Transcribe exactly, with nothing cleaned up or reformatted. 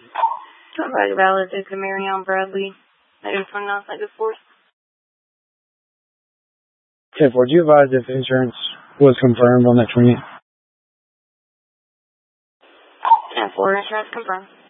Somebody valid is to Marion Bradley. Negative twenty-nine, negative four. ten four, do you advise if insurance was confirmed on that twentieth? ten four, insurance confirmed.